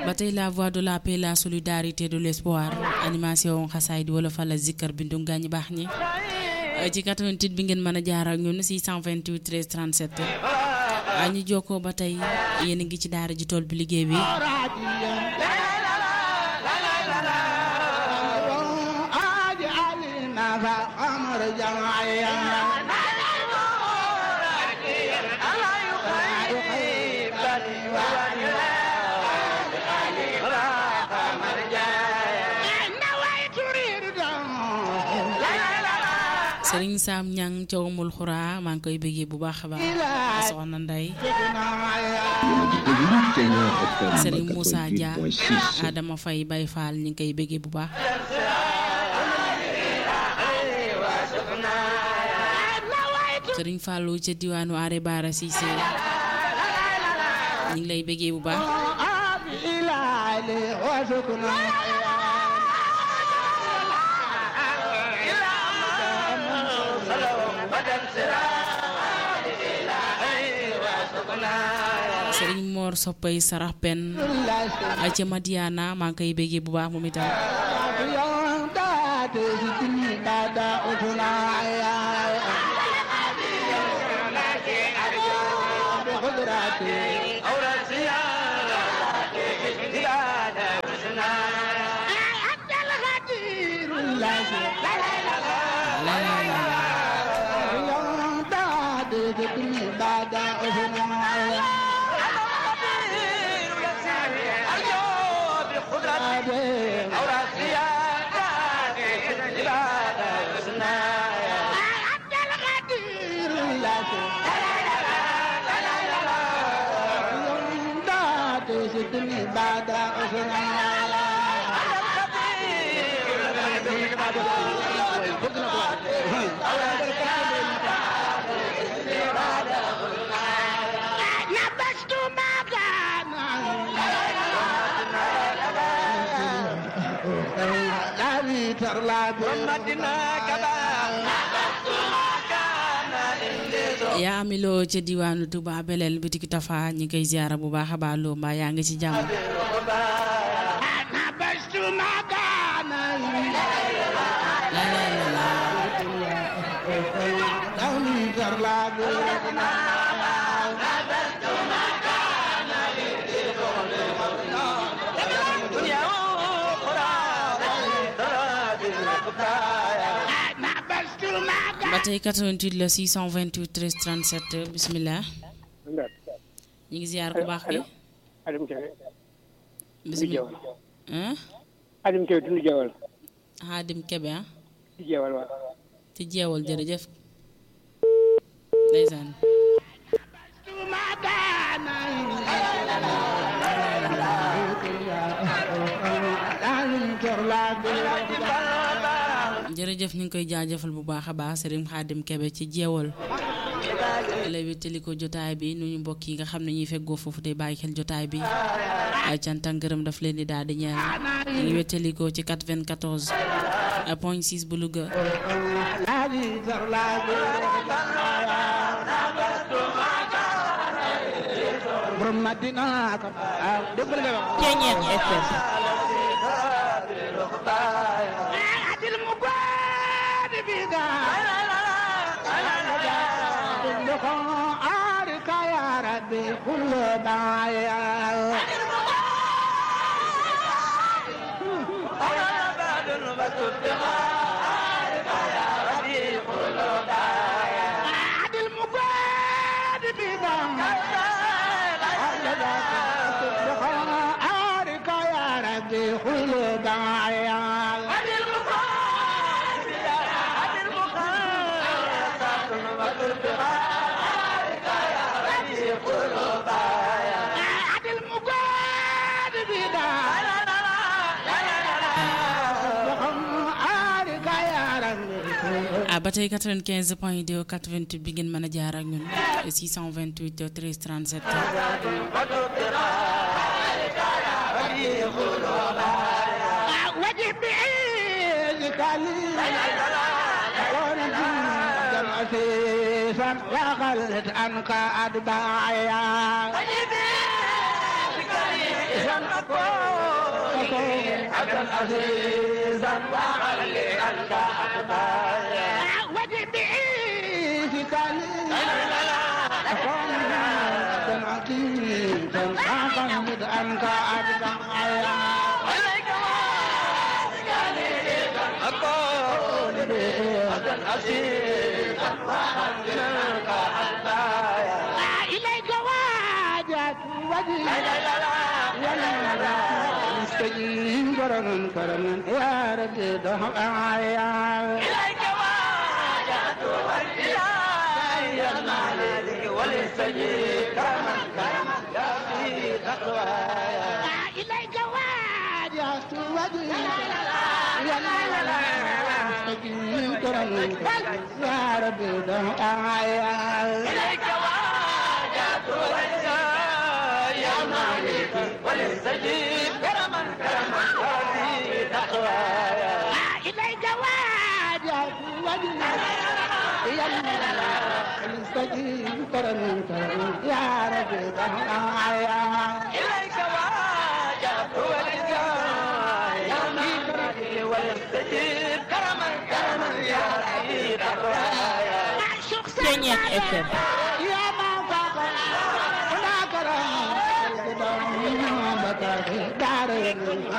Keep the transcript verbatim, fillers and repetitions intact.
ba tey la voix de la paix, la solidarité, de l'espoir, animation xasaayid wala fa la zikkar bindu gaañi baax ñi ci quatre-vingt-huit bi ngeen mën a jaar ak ñun six cent vingt-huit treize trente-sept ñi jokkoo ba tey yéen a ngi ci daara ji tool bi liggéey bi Sëriñ Sam Ñang Cawmul Xura maa ngi koy bëggee bu baax a baax soxna Ndey Sëriñ Moussa Dia Adama Faye Baye Fall ñu ngi koy bëggee bu baax Sëriñ Fallou ca diwaanu Are Bara Cissé ñu ngi lay bëggee bu baax Sëriñ Mor Soppay Sarax Pen ay ca Madiana maa ngi koy bëggee bu baax moom itam yaa amiloo ca diwaanu Touba Belel bitiki Tafa ñi koy ziara bu baax a baax loo mbaa yaa ngi ci jàmm ba tey quatre-vingt-huit la six cent vingt-huit treize trente-sept bismillah ñu ngi ziar ku baax bi bismillah hein Adim Kebe tund jeewal Adim Kebe ah ci jeewal waaw ci jeewal jërëjëf ndeysaan jërëjëf ñu ngi koy jaajëfal bu baax a baax Serigne Khadim Kebe ci jeewal la wéttali ko jotaay bi nuyu mbokk yi nga xam ne ñuy feggoo foofu day bàyyi xel jotaay bi ay cant ak ngërëm daf leen di daal di ñaan ñu ngi wéttali ko ci quatre-vingt-quatorze point six bu Louga Ceeñeen F M ba tey quatre-vingt-quinze point deux quatre-vingt-huit bi ngeen mën a jaar ak ñun six cent vingt-huit treize trente-sept وغلت عنك أدبايا أكن عزيزا وعلي أنت أخطايا وجدي في تعليم أكون تنعطي تنصاقا مد أنت أبدعيا عليك واسقاني أكون أكن عزيزا وعلي أنت أخطايا إليك واجت وجهي مستجيب كرما كرما يا ربي دعايا إليك واجهت وجهي يا المالك ولستجيب كرما كرما يا في تقوايا إليك واجهت وجهي يا المالك مستجيب كرما يا ربي دعايا إليك واجهت وجهي يا المالك ولستجيب كرما كرما وفي تقوايا إليك واجهت وجهي يا المستجيب كرما كرما يا ربي دعايا إليك واجهت وجهي يا المالك ولستجيب كرما كرما يا ربي تقوايا Ceñeex F M يا ما فاق ولا كرم دار